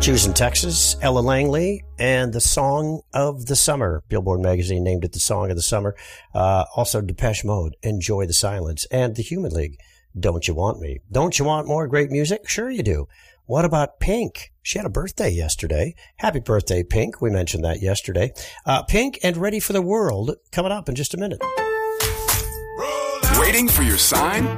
Houston, Texas, Ella Langley, and the Song of the Summer. Billboard magazine named it the Song of the Summer. Also Depeche Mode, Enjoy the Silence, and the Human League, Don't You Want Me. Don't you want more great music? Sure you do. What about Pink? She had a birthday yesterday. Happy birthday, Pink. We mentioned that yesterday. Pink and Ready for the World coming up in just a minute. Waiting for your sign?